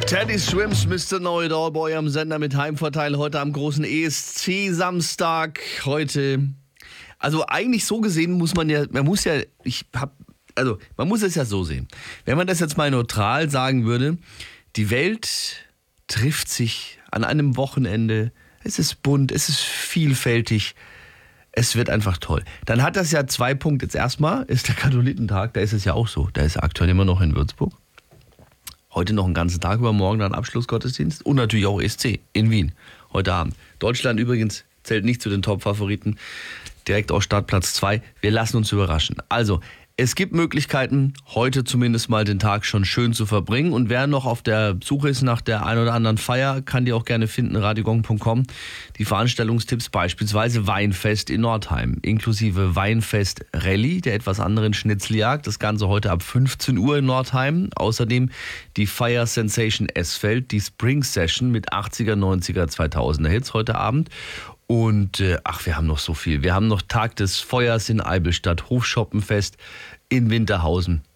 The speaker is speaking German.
Teddy Swims, Mr. Know It All bei eurem Sender mit Heimvorteil heute am großen ESC-Samstag. Heute, also eigentlich so gesehen man muss es ja so sehen. Wenn man das jetzt mal neutral sagen würde, die Welt trifft sich an einem Wochenende, es ist bunt, es ist vielfältig, es wird einfach toll. Dann hat das ja 2 Punkte. Jetzt erstmal ist der Katholikentag, da ist es ja auch so, der ist aktuell immer noch in Würzburg. Heute noch einen ganzen Tag über, morgen dann Abschlussgottesdienst und natürlich auch ESC in Wien, heute Abend. Deutschland übrigens zählt nicht zu den Top-Favoriten, direkt auf Startplatz 2. Wir lassen uns überraschen. Also, es gibt Möglichkeiten, heute zumindest mal den Tag schon schön zu verbringen. Und wer noch auf der Suche ist nach der ein oder anderen Feier, kann die auch gerne finden, radiogong.com. Die Veranstaltungstipps beispielsweise Weinfest in Nordheim, inklusive Weinfest Rallye, der etwas anderen Schnitzeljagd. Das Ganze heute ab 15 Uhr in Nordheim. Außerdem die Fire Sensation Esfeld, die Spring Session mit 80er, 90er, 2000er Hits heute Abend. Und wir haben noch so viel. Wir haben noch Tag des Feuers in Eibelstadt, Hofschoppenfest in Winterhausen.